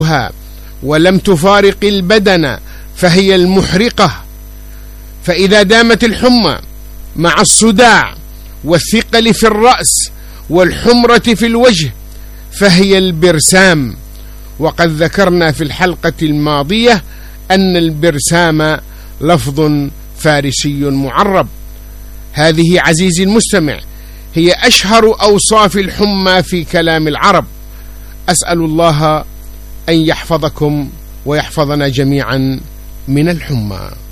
تقربها ولم تفارق البدن فهي المحرقة. فإذا دامت الحمى مع الصداع والثقل في الرأس والحمرة في الوجه فهي البرسام. وقد ذكرنا في الحلقة الماضية أن البرسام لفظ فارسي معرب. هذه عزيزي المستمع هي أشهر أوصاف الحمى في كلام العرب. أسأل الله أن يحفظكم ويحفظنا جميعا من الحمى.